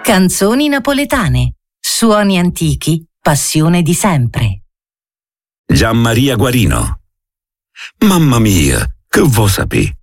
Canzoni napoletane, suoni antichi, passione di sempre. Gianmaria Guarino. Mamma mia, che vuoi sapere?